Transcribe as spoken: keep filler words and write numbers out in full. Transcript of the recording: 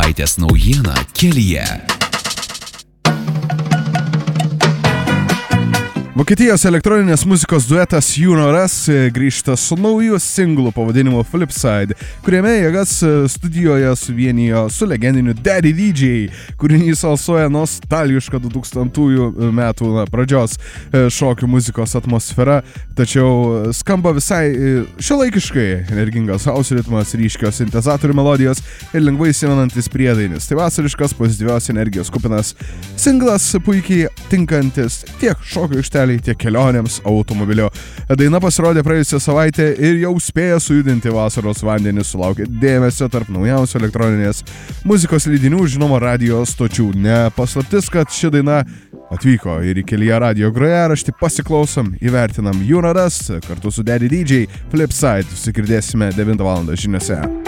Savaitės naujiena kelyje. Vokietijos elektroninės muzikos duetas Junoras grįžta su nauju singlu pavadinimu Flipside, kuriame jėgas studijoje suvienijo su legendiniu Daddy D J. Kūrinys alsuoja nostalgišką du tūkstantųjų metų na, pradžios šokių muzikos atmosfera, tačiau skamba visai šiuolaikiškai, energingas house ritmas, ryškios sintezatorių melodijos ir lengvai įsimenantis priedainis. Tai vasariškas, pozityvios energijos kupinas singlas, puikiai tinkantis tiek šokio aikštelėje, tiek kelionėms automobiliu. Daina pasirodė praėjusią savaitę ir jau spėjo sujudinti vasaros vandenį, sulaukė dėmesio tarp naujausių elektroninės muzikos leidinių, žinoma, radio stočių. Ne paslaptis, kad ši daina atvyko ir į kelyje radio grojaraštį. Pasiklausom, įvertinam Junoras kartu su Daddy D J Flipside. Susigirdėsime devintą valandą žiniose.